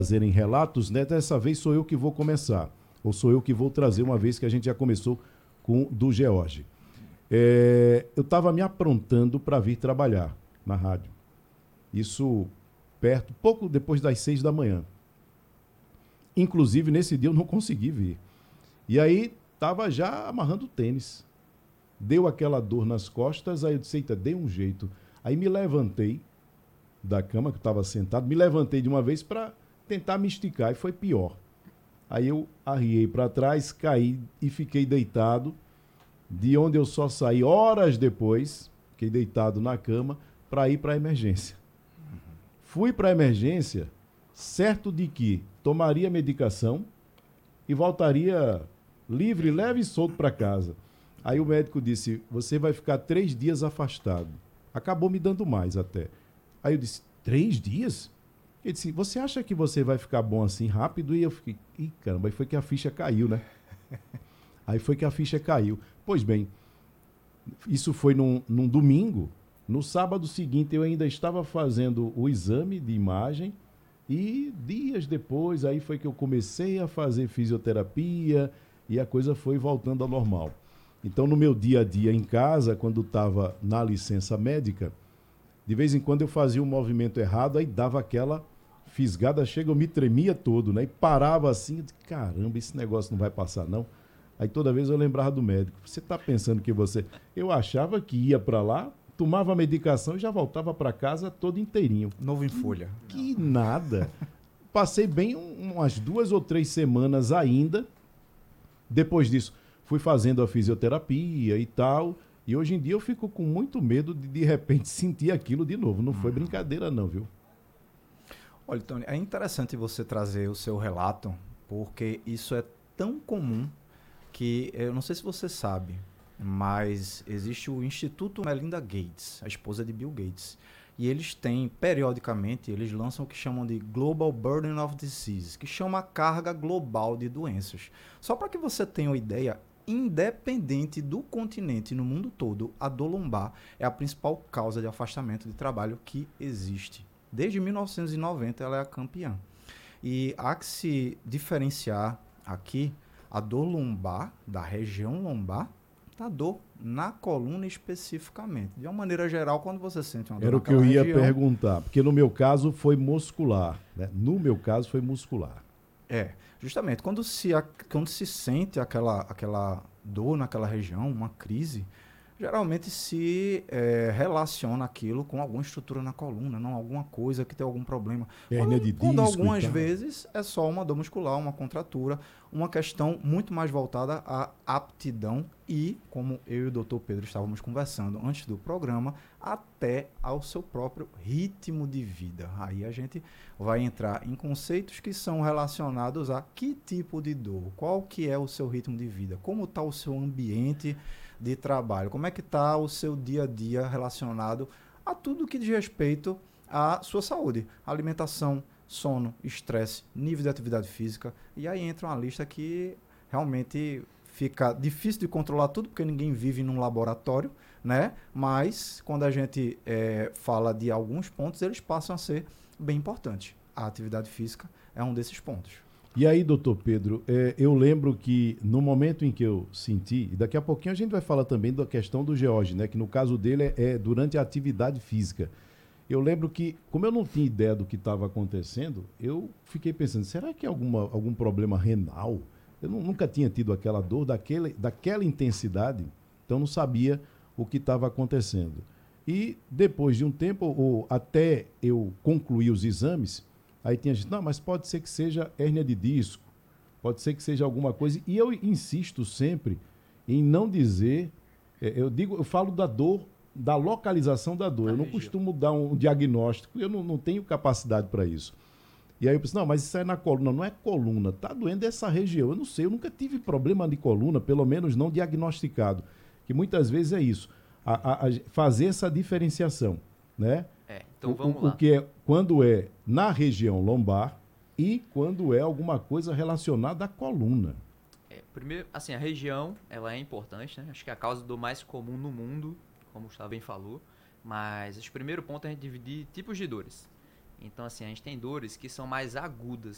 fazerem relatos, né? Dessa vez sou eu que vou começar, ou sou eu que vou trazer, uma vez que a gente já começou com do George. Eu estava me aprontando para vir trabalhar na rádio. Isso pouco depois das 6 da manhã. Inclusive, nesse dia eu não consegui vir. E aí, estava já amarrando o tênis. Deu aquela dor nas costas, aí eu disse, eita, dei um jeito. Aí me levantei da cama, que eu estava sentado, me levantei de uma vez para tentar me esticar, e foi pior. Aí eu arriei para trás, caí e fiquei deitado, de onde eu só saí horas depois, fiquei deitado na cama, para ir para a emergência. Fui para a emergência, certo de que tomaria medicação e voltaria livre, leve e solto para casa. Aí o médico disse, você vai ficar 3 dias afastado. Acabou me dando mais até. Aí eu disse, 3 dias? Ele disse, você acha que você vai ficar bom assim rápido? E eu fiquei, ih, caramba, aí foi que a ficha caiu, né? Aí foi que a ficha caiu. Pois bem, isso foi num domingo. No sábado seguinte eu ainda estava fazendo o exame de imagem e dias depois aí foi que eu comecei a fazer fisioterapia e a coisa foi voltando ao normal. Então, no meu dia a dia em casa, quando estava na licença médica, de vez em quando eu fazia um movimento errado, aí dava aquela fisgada, chega, eu me tremia todo, né? E parava assim, eu disse, caramba, esse negócio não vai passar, não. Aí toda vez eu lembrava do médico. Você está pensando que você... Eu achava que ia para lá, tomava a medicação e já voltava para casa todo inteirinho. Novo em folha. Que nada. Passei bem umas 2 ou 3 semanas ainda. Depois disso, fui fazendo a fisioterapia e tal. E hoje em dia eu fico com muito medo de repente sentir aquilo de novo. Não foi brincadeira não, viu? Olha, Tony, é interessante você trazer o seu relato, porque isso é tão comum que, eu não sei se você sabe, mas existe o Instituto Melinda Gates, a esposa de Bill Gates. E eles têm, periodicamente, eles lançam o que chamam de Global Burden of Disease, que chama a carga global de doenças. Só para que você tenha uma ideia, independente do continente no mundo todo, a dor lombar é a principal causa de afastamento de trabalho que existe. Desde 1990 ela é a campeã. E há que se diferenciar aqui a dor lombar, da região lombar, da dor na coluna especificamente. De uma maneira geral, quando você sente uma dor Era o que eu naquela ia região, perguntar, porque no meu caso foi muscular, né? No meu caso foi muscular. justamente, quando se sente aquela dor naquela região, uma crise, geralmente se relaciona aquilo com alguma estrutura na coluna, não alguma coisa que tem algum problema. Hérnia de Quando disco algumas e tal. vezes é só uma dor muscular, uma contratura, uma questão muito mais voltada à aptidão e, como eu e o Dr. Pedro estávamos conversando antes do programa, até ao seu próprio ritmo de vida. Aí a gente vai entrar em conceitos que são relacionados a que tipo de dor, qual que é o seu ritmo de vida, como está o seu ambiente de trabalho, como é que está o seu dia a dia relacionado a tudo que diz respeito à sua saúde, alimentação, sono, estresse, nível de atividade física, e aí entra uma lista que realmente fica difícil de controlar tudo, porque ninguém vive num laboratório, né? Mas quando a gente fala de alguns pontos, eles passam a ser bem importantes. A atividade física é um desses pontos. E aí, doutor Pedro, eu lembro que no momento em que eu senti, e daqui a pouquinho a gente vai falar também da questão do George, né? Que no caso dele é durante a atividade física. Eu lembro que, como eu não tinha ideia do que estava acontecendo, eu fiquei pensando, será que é algum problema renal? Eu nunca tinha tido aquela dor daquela intensidade, então não sabia o que estava acontecendo. E depois de um tempo, ou até eu concluir os exames, aí tinha gente, não, mas pode ser que seja hérnia de disco, pode ser que seja alguma coisa. E eu insisto sempre em não dizer, eu falo da dor, da localização da dor. Eu não costumo dar um diagnóstico, eu não tenho capacidade para isso. E aí eu pensei, não, mas isso é na coluna. Não é coluna, está doendo essa região. Eu não sei, eu nunca tive problema de coluna, pelo menos não diagnosticado. Que muitas vezes é isso, fazer essa diferenciação, né? Então vamos lá. O que é quando é na região lombar e quando é alguma coisa relacionada à coluna. Primeiro, assim, a região, ela é importante, né? Acho que é a causa do mais comum no mundo, como o Gustavo bem falou. Mas o primeiro ponto é a gente dividir tipos de dores. Então, assim, a gente tem dores que são mais agudas,